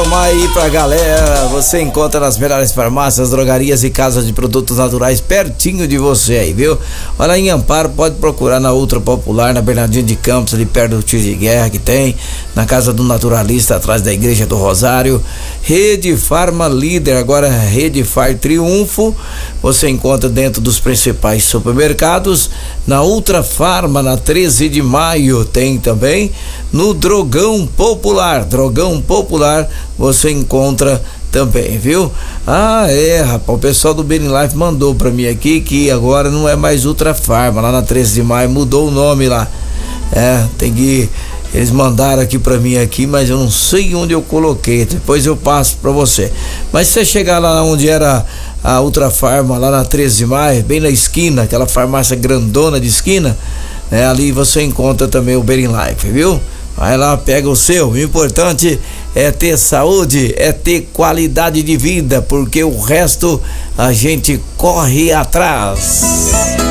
informar aí pra galera, você encontra nas melhores farmácias, drogarias e casas de produtos naturais pertinho de você aí, viu? Olha, em Amparo pode procurar na Ultra Popular, na Bernardino de Campos, ali perto do Tio de Guerra que tem, na Casa do Naturalista, atrás da Igreja do Rosário. Rede Farma Líder, agora Rede Far Triunfo, você encontra dentro dos principais supermercados. Na Ultra Farma, na 13 de maio, tem também. No Drogão Popular, você encontra também, viu? Rapaz, o pessoal do Bering Life mandou pra mim aqui que agora não é mais Ultra Farma, lá na 13 de maio mudou o nome lá. Eles mandaram aqui pra mim aqui, mas eu não sei onde eu coloquei, depois eu passo pra você. Mas se você chegar lá onde era a Ultra Farma, lá na 13 de maio, bem na esquina, aquela farmácia grandona de esquina, ali você encontra também o Bering Life, viu? Vai lá, pega o seu. O importante é ter saúde, é ter qualidade de vida, porque o resto a gente corre atrás.